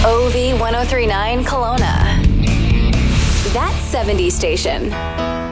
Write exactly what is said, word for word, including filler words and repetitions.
O V ten thirty-nine Kelowna. That seventies station.